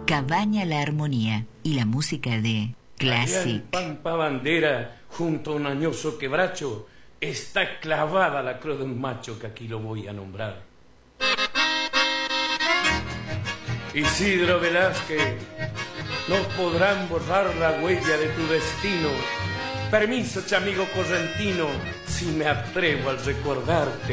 Cabaña La Armonía y la música de Classic. Allá en Pampa Bandera, junto a un añoso quebracho, está clavada la cruz de un macho que aquí lo voy a nombrar. Isidro Velázquez, no podrán borrar la huella de tu destino. Permiso, amigo correntino, si me atrevo al recordarte.